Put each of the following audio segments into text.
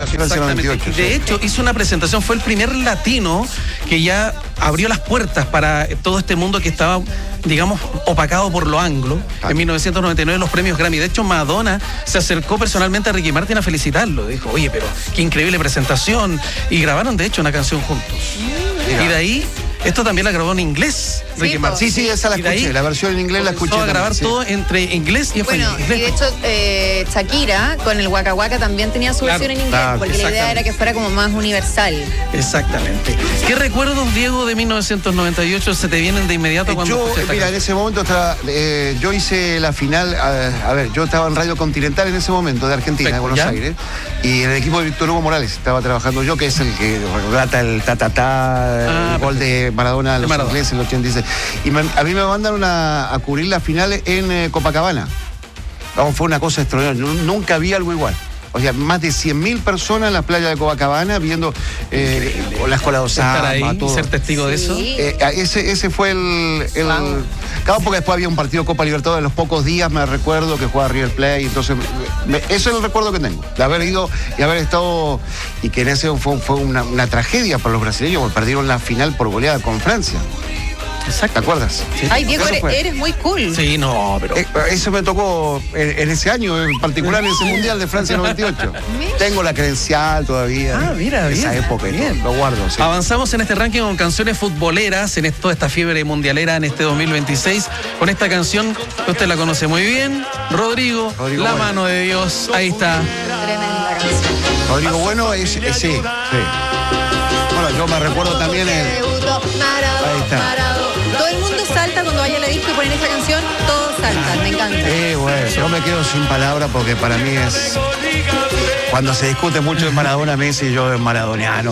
Francia 98. De hecho, hizo una presentación, fue el primer latino que ya abrió las puertas para todo este mundo que estaba, digamos, opacado por lo anglo. En 1999 los premios Grammy. De hecho, Madonna se acercó personalmente a Ricky Martin a felicitarlo. Dijo, oye, pero qué increíble presentación. Y grabaron, de hecho, una canción juntos. Mira. Y de ahí, esto también la grabó en inglés, Ricky Martin. Sí, esa la escuché. La versión en inglés la escuché. Comenzó a grabar todo entre inglés y español. Bueno, y de hecho, Shakira con el Waka Waka también tenía su versión en inglés, porque la idea era que fuera como más universal. Exactamente. ¿Qué recuerdos, Diego, de 1998 se te vienen de inmediato cuando mira, en ese momento yo hice la final, yo estaba en Radio Continental en ese momento, de Argentina, de Buenos Aires, y en el equipo de Víctor Hugo Morales estaba trabajando yo, que es el que relata el el gol de Maradona a los ingleses en el 86. Y a mí me mandaron a cubrir la final en Copacabana. Fue una cosa extraordinaria, nunca vi algo igual. O sea, más de 100.000 personas en la playa de Copacabana viendo las colas de estar ahí, todo. Ser testigo de eso. Ese fue Claro, porque después había un partido Copa Libertadores, a los pocos días me recuerdo que jugaba River Plate, entonces eso es el recuerdo que tengo, de haber ido y haber estado, y que en ese fue una tragedia para los brasileños, porque perdieron la final por goleada con Francia. Exacto. ¿Te acuerdas? Sí. Ay, Diego, eres muy cool. Sí, no, pero... eso me tocó en ese año, en particular en ese Mundial de Francia 98. Tengo la credencial todavía. Mira, esa época, bien. Lo guardo. Sí. Avanzamos en este ranking con canciones futboleras, en toda esta fiebre mundialera en este 2026, con esta canción que usted la conoce muy bien, Rodrigo La Mano de Dios. Ahí está. Tremenda canción. Rodrigo Bueno sí. Bueno, yo me recuerdo también Ahí está. Todo el mundo salta cuando vaya a la disco y ponen esta canción, todos saltan, me encanta. Bueno, yo me quedo sin palabras porque para mí es... Cuando se discute mucho de Maradona, Messi, yo es maradoniano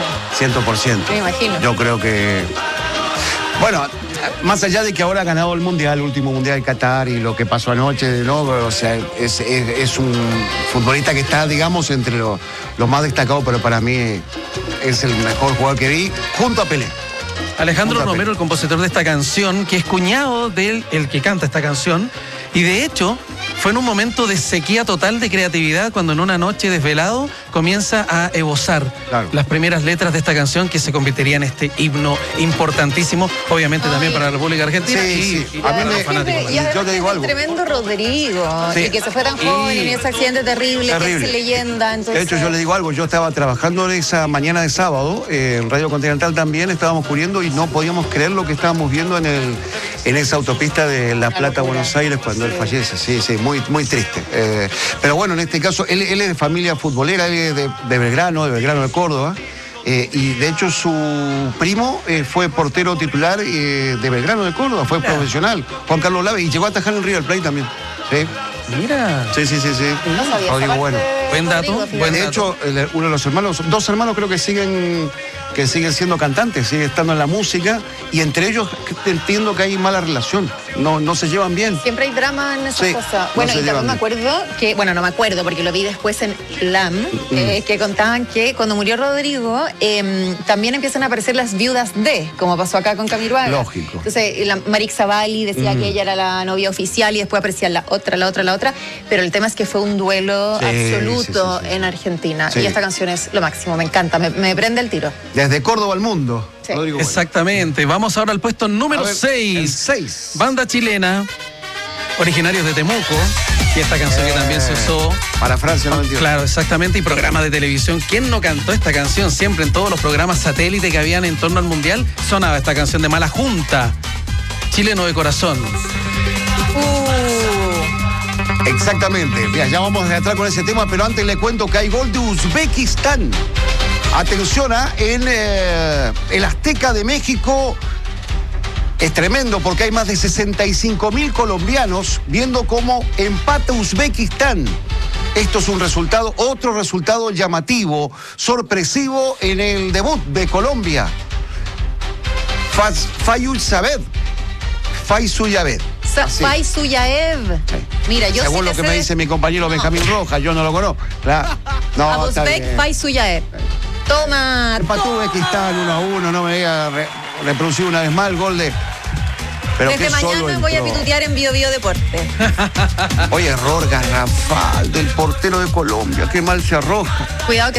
100%. Me imagino. Yo creo que... Bueno, más allá de que ahora ha ganado el Mundial, el último Mundial de Qatar y lo que pasó anoche, ¿no? O sea, es un futbolista que está, digamos, entre los más destacados, pero para mí es el mejor jugador que vi, junto a Pelé. Alejandro Romero, el compositor de esta canción, que es cuñado del que canta esta canción, y de hecho fue en un momento de sequía total de creatividad cuando en una noche desvelado comienza a esbozar las primeras letras de esta canción que se convertiría en este himno importantísimo, obviamente también para la República Argentina. Sí. A mí yo te digo algo. Tremendo Rodrigo, y que se fue tan joven en ese accidente terrible, que es leyenda. Entonces... De hecho, yo le digo algo, yo estaba trabajando en esa mañana de sábado, en Radio Continental también, estábamos cubriendo y no podíamos creer lo que estábamos viendo en esa autopista de La Plata a Buenos Aires cuando él fallece. Sí, muy triste. Pero bueno, en este caso, él es de familia futbolera, él es de Belgrano de Córdoba. Y de hecho su primo fue portero titular de Belgrano de Córdoba, fue profesional, Juan Carlos Lave, y llegó a atajar en River Plate también. ¿Sí? Mira. Sí. No sabía. Rodrigo Bueno. Buen dato. De hecho, uno de los hermanos, dos hermanos creo que siguen siendo cantantes, sigue estando en la música, y entre ellos entiendo que hay mala relación, no se llevan bien. Siempre hay drama en esas cosas. Bueno, y también me acuerdo que, no me acuerdo porque lo vi después en LAM, que contaban que cuando murió Rodrigo, también empiezan a aparecer las viudas como pasó acá con Camiroaga. Lógico. Entonces, Marix Zavalli decía que ella era la novia oficial y después aparecía la otra, pero el tema es que fue un duelo absoluto en Argentina. Sí. Y esta canción es lo máximo, me encanta, me prende el tiro. Desde Córdoba al mundo. Sí. Exactamente. Vamos ahora al puesto número 6. Banda chilena, originarios de Temuco. Y esta canción que también se usó para Francia 98. Claro, exactamente. Y programas de televisión. ¿Quién no cantó esta canción? Siempre en todos los programas satélite que habían en torno al Mundial sonaba esta canción de Mala Junta. Chileno de corazón. Exactamente. Mira, ya vamos a entrar con ese tema, pero antes le cuento que hay gol de Uzbekistán. Atención, en el Azteca de México es tremendo porque hay más de 65.000 colombianos viendo cómo empata Uzbekistán. Esto es otro resultado llamativo, sorpresivo en el debut de Colombia. Faisuyabed. Faisuyabed. Mira, yo según lo que me dice mi compañero Benjamín Rojas, yo no lo conozco. Abuzbek Faisuyabed. Toma. Empató Uzbekistán 1-1, no me diga reproducir una vez más el gol de... Pero desde mañana voy a pitutear en Bio Deporte. Oye, error garrafal del portero de Colombia, qué mal se arroja. Cuidado que